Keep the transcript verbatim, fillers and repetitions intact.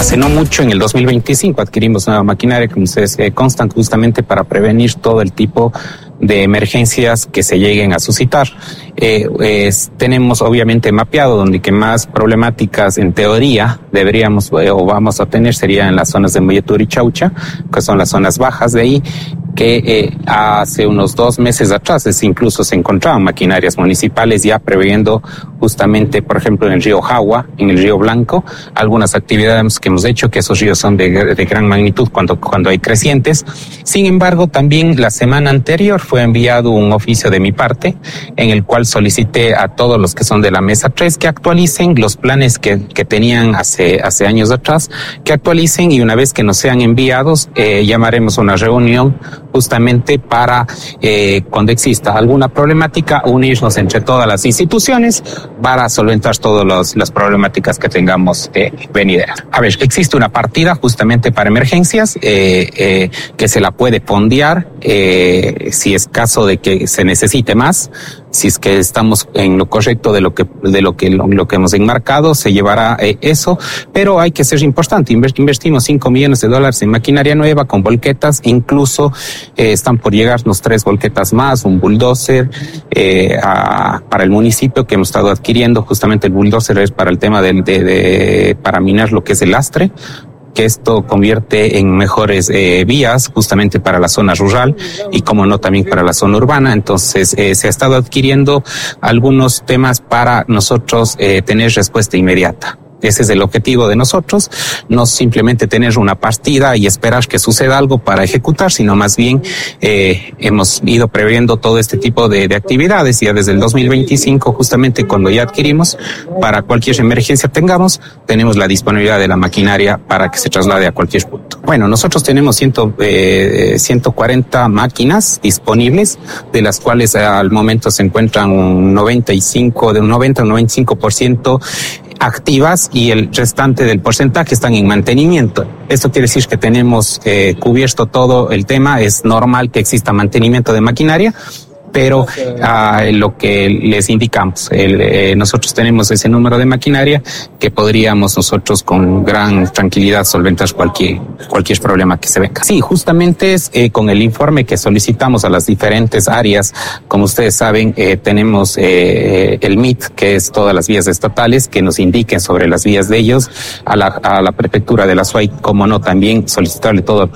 Hace no mucho, en el dos mil veinticinco, adquirimos nueva maquinaria, como ustedes eh, constan, justamente para prevenir todo el tipo de emergencias que se lleguen a suscitar. Eh, es, tenemos obviamente mapeado donde que más problemáticas en teoría deberíamos eh, o vamos a tener sería en las zonas de Molletur y Chaucha, que son las zonas bajas de ahí, que eh, hace unos dos meses atrás es, incluso se encontraban maquinarias municipales ya previendo justamente, por ejemplo, en el río Jagua, en el río Blanco, algunas actividades que hemos hecho, que esos ríos son de, de gran magnitud cuando, cuando hay crecientes. Sin embargo, también la semana anterior fue enviado un oficio de mi parte en el cual solicité a todos los que son de la mesa tres que actualicen los planes que, que tenían hace, hace años atrás, que actualicen, y una vez que nos sean enviados, eh, llamaremos una reunión justamente para, eh, cuando exista alguna problemática, unirnos entre todas las instituciones para solventar todas las problemáticas que tengamos eh, venideras. A ver, existe una partida justamente para emergencias eh, eh, que se la puede fondear eh, si es caso de que se necesite más. Si es que estamos en lo correcto de lo que de lo que lo, lo que hemos enmarcado, se llevará eh, eso, pero hay que ser importante. Investimos cinco millones de dólares en maquinaria nueva con volquetas, incluso eh, están por llegarnos tres volquetas más, un bulldozer eh, a, para el municipio que hemos estado adquiriendo. Justamente el bulldozer es para el tema de, de, de para minar lo que es el lastre, que esto convierte en mejores eh, vías justamente para la zona rural y como no también para la zona urbana. Entonces eh, se ha estado adquiriendo algunos temas para nosotros eh, tener respuesta inmediata. Ese es el objetivo de nosotros, no simplemente tener una partida y esperar que suceda algo para ejecutar, sino más bien eh, hemos ido previendo todo este tipo de, de actividades ya desde el dos mil veinticinco, justamente cuando ya adquirimos, para cualquier emergencia tengamos, tenemos la disponibilidad de la maquinaria para que se traslade a cualquier punto. Bueno, nosotros tenemos ciento, eh, ciento cuarenta máquinas disponibles, de las cuales al momento se encuentran un noventa y cinco, de un noventa a un noventa y cinco por ciento activas y el restante del porcentaje están en mantenimiento. Esto quiere decir que tenemos eh, cubierto todo el tema. Es normal que exista mantenimiento de maquinaria, pero uh, lo que les indicamos, el, eh, nosotros tenemos ese número de maquinaria que podríamos nosotros con gran tranquilidad solventar cualquier cualquier problema que se venga. Sí, justamente es eh, con el informe que solicitamos a las diferentes áreas. Como ustedes saben, eh, tenemos eh, el M I T, que es todas las vías estatales, que nos indiquen sobre las vías de ellos, a la, a la prefectura de la S U A Y, como no, también solicitarle todo